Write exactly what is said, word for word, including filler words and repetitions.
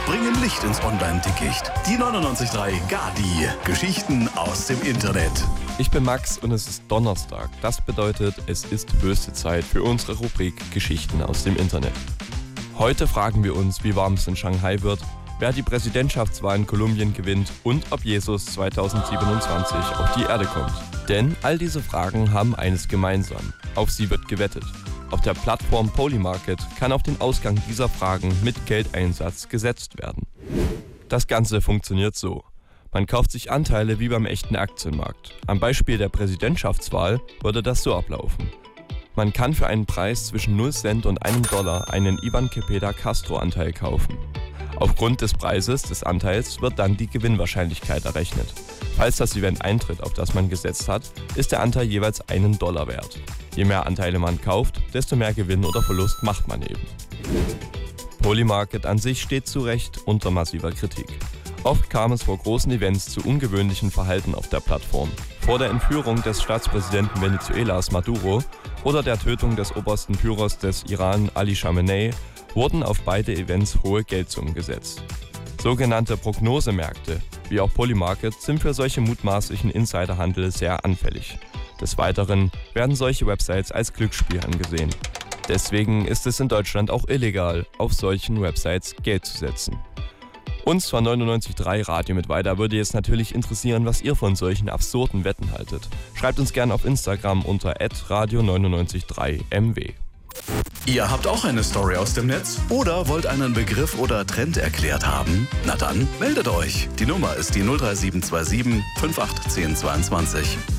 bringen Licht ins Online-Dickicht. Die neunundneunzig Komma drei Gadi. Geschichten aus dem Internet. Ich bin Max und es ist Donnerstag. Das bedeutet, es ist höchste Zeit für unsere Rubrik Geschichten aus dem Internet. Heute fragen wir uns, wie warm es in Shanghai wird, wer die Präsidentschaftswahl in Kolumbien gewinnt und ob Jesus zweitausendsiebenundzwanzig auf die Erde kommt. Denn all diese Fragen haben eines gemeinsam. Auf sie wird gewettet. Auf der Plattform Polymarket kann auf den Ausgang dieser Fragen mit Geldeinsatz gesetzt werden. Das Ganze funktioniert so. Man kauft sich Anteile wie beim echten Aktienmarkt. Am Beispiel der Präsidentschaftswahl würde das so ablaufen. Man kann für einen Preis zwischen null Cent und einem Dollar einen Iván Cepeda Castro-Anteil kaufen. Aufgrund des Preises des Anteils wird dann die Gewinnwahrscheinlichkeit errechnet. Falls das Event eintritt, auf das man gesetzt hat, ist der Anteil jeweils einen Dollar wert. Je mehr Anteile man kauft, desto mehr Gewinn oder Verlust macht man eben. Polymarket an sich steht zu Recht unter massiver Kritik. Oft kam es vor großen Events zu ungewöhnlichen Verhalten auf der Plattform. Vor der Entführung des Staatspräsidenten Venezuelas Maduro oder der Tötung des obersten Führers des Iran Ali Khamenei wurden auf beide Events hohe Geldsummen gesetzt. Sogenannte Prognosemärkte, wie auch Polymarket, sind für solche mutmaßlichen Insiderhandel sehr anfällig. Des Weiteren werden solche Websites als Glücksspiel angesehen. Deswegen ist es in Deutschland auch illegal, auf solchen Websites Geld zu setzen. Uns von neunundneunzig Komma drei Radio mit weiter würde jetzt natürlich interessieren, was ihr von solchen absurden Wetten haltet. Schreibt uns gerne auf Instagram unter at radio neunundneunzig Komma drei M W. Ihr habt auch eine Story aus dem Netz? Oder wollt einen Begriff oder Trend erklärt haben? Na dann, meldet euch. Die Nummer ist die null drei sieben zwei sieben fünf acht eins null zwei zwei.